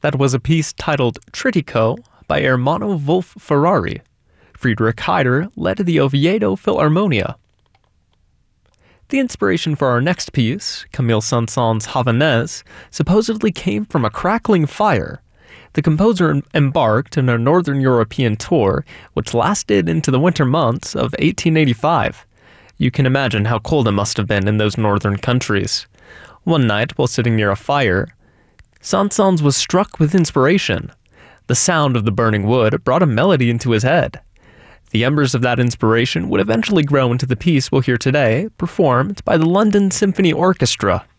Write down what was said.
That was a piece titled Trittico by Ermanno Wolf Ferrari. Friedrich Heider led the Oviedo Philharmonia. The inspiration for our next piece, Camille Saint-Saëns' Havanaise, supposedly came from a crackling fire. The composer embarked on a Northern European tour, which lasted into the winter months of 1885. You can imagine how cold it must have been in those northern countries. One night, while sitting near a fire, Saint-Saëns was struck with inspiration. The sound of the burning wood brought a melody into his head. The embers of that inspiration would eventually grow into the piece we'll hear today, performed by the London Symphony Orchestra.